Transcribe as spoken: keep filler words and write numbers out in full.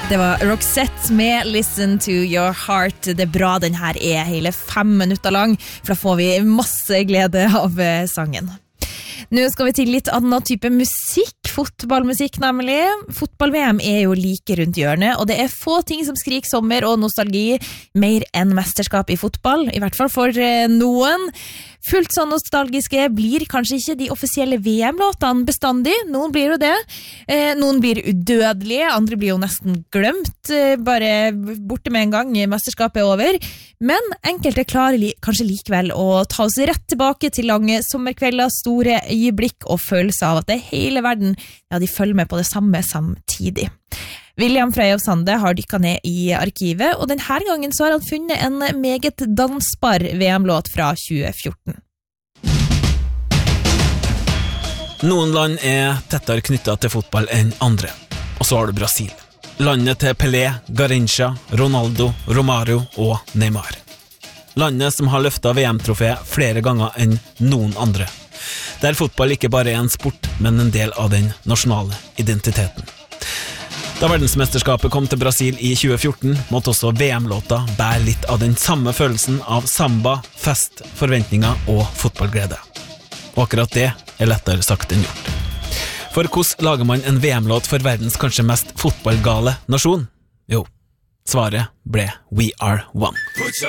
Det var Roxette med Listen to Your Heart. Det er bra den her er hele fem minutter lang, for da får vi masse glede av sangen. Nå skal vi til litt annen type musikk, fotballmusikk nemlig. Fotball-V M er jo like rundt hjørnet, og det er få ting som skriker sommer og nostalgi mer enn mesterskap i fotball, i hvert fall for noen. Fullt så nostalgiske blir kanskje ikke de offisielle V M-låtene bestandig. Noen blir jo det. Noen blir udødelige, andre blir jo nesten glemt, bare borte med en gang mesterskapet er over. Men enkelte klarer kanskje likevel å ta oss rett tilbake til lange sommerkvelder, store øyeblikk og følelse av at det hele verden, ja, de følger med på det samme samtidig. William Frey og Sande har dykket ned i arkivet, og denne gangen så har han funnet en meget dansbar V M-låt fra tjue fjorten. Noen land er tettere knyttet til fotball enn andre, og så har du Brasil. Landet til Pelé, Garrincha, Ronaldo, Romario og Neymar. Landet som har løftet V M-trofé flere ganger enn noen andre. Der fotball ikke bare er en sport, men en del av den nasjonale identiteten. Da verdensmesterskapet kom til Brasil i tjue fjorten, måtte også V M-låta bære litt av den samme følelsen av samba, fest, forventninger og fotballglede. Og akkurat det er lettere sagt enn gjort. For hvordan lager man en V M-låt for verdens kanskje mest fotballgale nasjon? Jo, svaret ble We Are One.